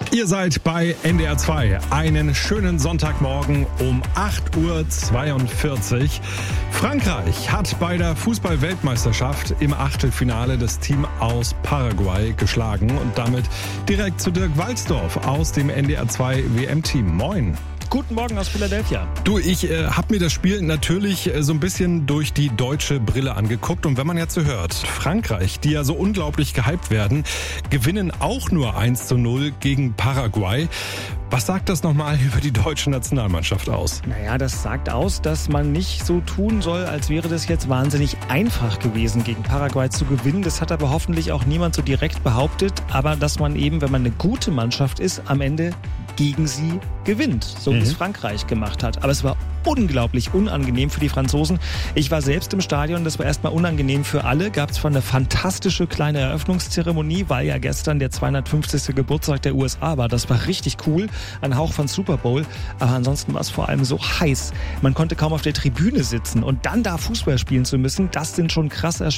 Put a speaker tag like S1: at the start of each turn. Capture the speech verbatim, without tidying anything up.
S1: Ihr seid bei N D R zwei. Einen schönen Sonntagmorgen um acht Uhr zweiundvierzig. Frankreich hat bei der Fußball-Weltmeisterschaft im Achtelfinale das Team aus Paraguay geschlagen und damit direkt zu Dirk Walzdorf aus dem N D R zwei W M-Team. Moin.
S2: Guten Morgen aus Philadelphia.
S1: Du, ich äh, habe mir das Spiel natürlich äh, so ein bisschen durch die deutsche Brille angeguckt. Und wenn man jetzt so hört, Frankreich, die ja so unglaublich gehypt werden, gewinnen auch nur eins zu null gegen Paraguay. Was sagt das nochmal über die deutsche Nationalmannschaft aus?
S2: Naja, das sagt aus, dass man nicht so tun soll, als wäre das jetzt wahnsinnig einfach gewesen, gegen Paraguay zu gewinnen. Das hat aber hoffentlich auch niemand so direkt behauptet. Aber dass man eben, wenn man eine gute Mannschaft ist, am Ende gegen sie gewinnt, so wie es Frankreich gemacht hat. Aber es war unglaublich unangenehm für die Franzosen. Ich war selbst im Stadion, das war erstmal unangenehm für alle. Gab es zwar eine fantastische kleine Eröffnungszeremonie, weil ja gestern der zweihundertfünfzigste Geburtstag der U S A war. Das war richtig cool, ein Hauch von Super Bowl. Aber ansonsten war es vor allem so heiß. Man konnte kaum auf der Tribüne sitzen und dann da Fußball spielen zu müssen, das sind schon krass